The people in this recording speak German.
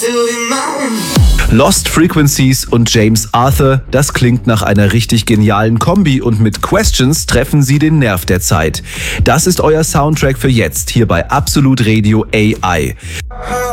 Lost Frequencies und James Arthur, das klingt nach einer richtig genialen Kombi und mit Questions treffen sie den Nerv der Zeit. Das ist euer Soundtrack für jetzt, hier bei Absolut Radio AI.